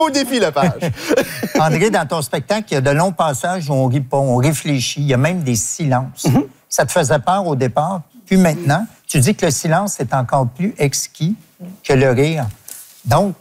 Au défi, Lepage. André, dans ton spectacle, il y a de longs passages où on rit pas, on réfléchit. Il y a même des silences. Ça te faisait peur au départ. Puis maintenant, tu dis que le silence est encore plus exquis que le rire. Donc,